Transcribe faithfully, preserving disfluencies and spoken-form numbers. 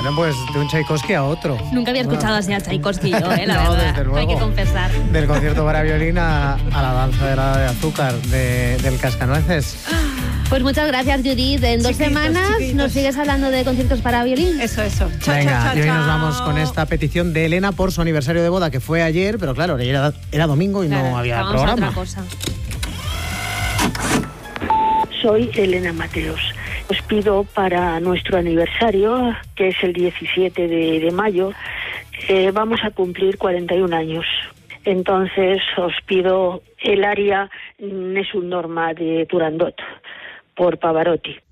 Bueno, pues de un Tchaikovsky a otro. Nunca había escuchado así a Tchaikovsky yo, ¿eh? La No, verdad, desde luego. hay que confesar. Del concierto para violín a, a la danza de la de azúcar de, del Cascanueces. Pues muchas gracias, Judith. En dos Chiquitos, semanas chiquitos. nos sigues hablando de conciertos para violín. Eso, eso. Chao, Venga, chao, chao, y hoy nos chao. vamos con esta petición de Elena por su aniversario de boda, que fue ayer, pero claro, era, era domingo y Claro, no había vamos a programa. otra cosa. Soy Elena Mateos. Os pido para nuestro aniversario, que es el diecisiete de, de mayo, eh, vamos a cumplir cuarenta y un años. Entonces os pido el aria Nessun Norma de Turandot por Pavarotti.